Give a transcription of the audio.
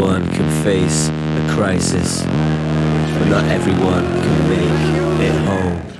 everyone can face a crisis, but not everyone can make it home.